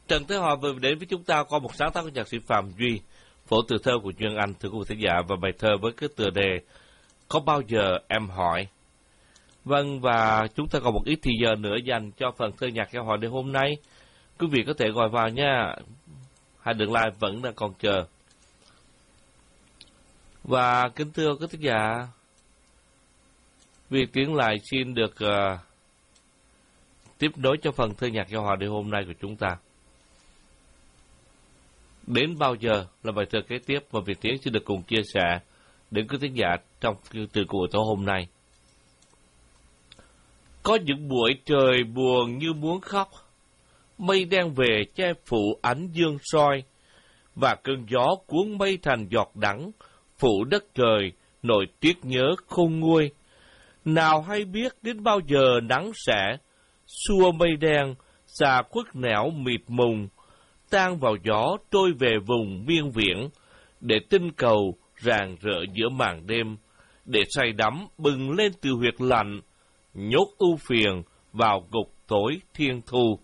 Trần Thế Hòa vừa đến với chúng ta qua một sáng tác của nhạc sĩ Phạm Duy, phổ từ thơ của Chuyên Anh, thưa quý vị thính giả, và bài thơ với cái tựa đề Có Bao Giờ Em Hỏi. Vâng, và chúng ta còn một ít thì giờ nữa dành cho phần thơ nhạc giao hòa đêm hôm nay. Quý vị có thể gọi vào nha, hai đường live vẫn đang còn chờ. Và kính thưa quý thính giả, Việt Tiến lại xin được tiếp nối cho phần thơ nhạc giao hòa đêm hôm nay của chúng ta. Đến bao giờ là bài thơ kế tiếp mà Việt Tiến sẽ được cùng chia sẻ đến quý thính giả trong từ của tối hôm nay. Có những buổi trời buồn như muốn khóc, mây đen về che phủ ánh dương soi, và cơn gió cuốn mây thành giọt đắng, phủ đất trời nỗi tiếc nhớ khôn nguôi. Nào hay biết đến bao giờ nắng sẽ xua mây đen, xa khuất nẻo mịt mùng, tan vào gió trôi về vùng miên viễn, để tinh cầu rạng rỡ giữa màn đêm, để say đắm bừng lên từ huyệt lạnh, nhốt ưu phiền vào ngục tối thiên thu.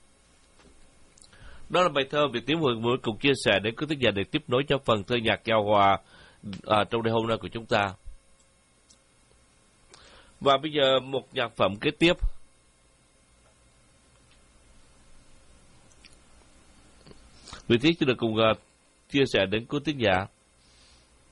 Đó là bài thơ Việt Tiến vừa cùng chia sẻ đến quý thính giả để tiếp nối cho phần thơ nhạc giao hòa trong đêm hôm nay của chúng ta. Và bây giờ một nhạc phẩm kế tiếp. Việt Tiến sẽ được cùng chia sẻ đến quý thính giả.